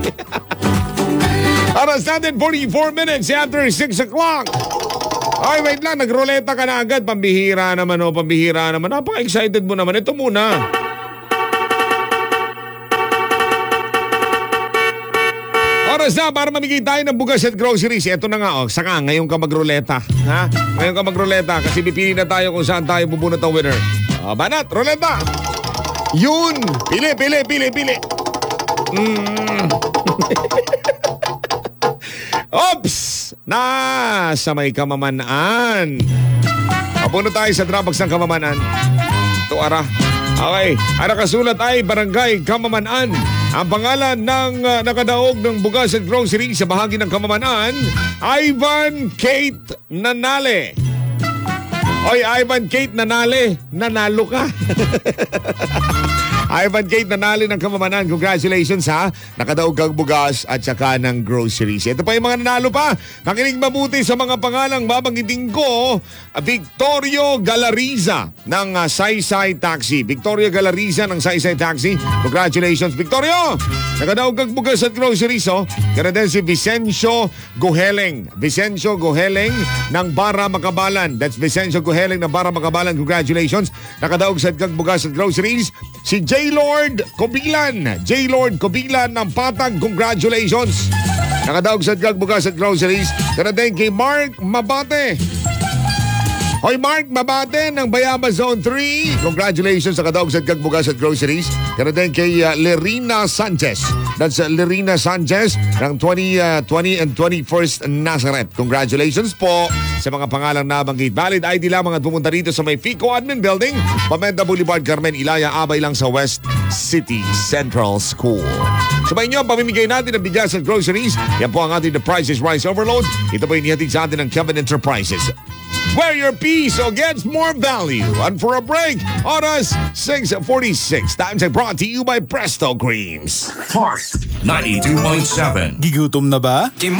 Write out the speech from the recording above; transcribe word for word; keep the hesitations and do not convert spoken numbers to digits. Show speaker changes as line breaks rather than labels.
Oras natin, forty-four minutes after six o'clock. Ay, wait lang, nagruleta ka na agad. Pambihira naman o, pambihira naman. Napaka-excited mo naman. Ito muna. Oras na para mamigay tayo ng bugas at groceries. Ito na nga, oh. Saka, ngayon ka magruleta. Ha? Ngayon ka magruleta kasi pipili na tayo kung saan tayo bubunot ang winner. Oh, banat, ruleta. Yun! Pili, pili, pili, pili. Mm. Oops! Nasa may Kamamanaan. Papunta tayo sa Dropbox ng Kamamanaan. Ito, ara. Okay. Ang nakasulat ay Barangay Kamamanaan. Ang pangalan ng uh, nakadaog ng bugas at grocery sa bahagi ng Kamamanaan, Ivan Kate Nanale. Oy, Ivan Kate Nanale, nanalo ka. Ivan Kate Nanale ng Kamamanaan, congratulations ha. Nakadaog kang bugas at saka ng groceries. Ito pa yung mga nanalo pa. Nakinig mabuti sa mga pangalang babanggitin ko. Victorio Galariza ng uh, Saysay Taxi. Victorio Galariza ng Saysay Taxi. Congratulations, Victorio! Nakadaog kang bugas at groceries, oh. Kaya din si Vicencio Guheleng. Vicencio Guheleng ng Bara Makabalan. That's Vicencio Guheleng ng Bara Makabalan. Congratulations. Nakadaog sa kang bugas at groceries. Si J-Lord Cobilan. J-Lord Cobilan ng Patag. Congratulations. Nakadaog sa kang bugas at groceries. Kaya din kay Mark Mabate. Hoy Mark Mabate ng Bayaba Zone three. Congratulations sa kadaog sa kang bugas at groceries. Kaya din kay uh, Lerina Sanchez. That's uh, Lerina Sanchez ng twenty, uh, twenty and twenty-first Nazareth. Congratulations po sa mga pangalang nabanggit. Valid I D lamang at pumunta rito sa may FICO Admin Building, Pamenda Boulevard, Carmen, Ilaya, Abay lang sa West City Central School. Sabay nyo, pamimigay natin ng bigas at groceries. Yan po ang ating The Price is Rice Overload. Ito po inihatid sa atin ng Kevin Enterprises. Where your piece so gets more value. And for a break, oras six forty-six. Time check brought to you by Presto Creams.
Heart ninety-two point seven.
Gigutom na ba?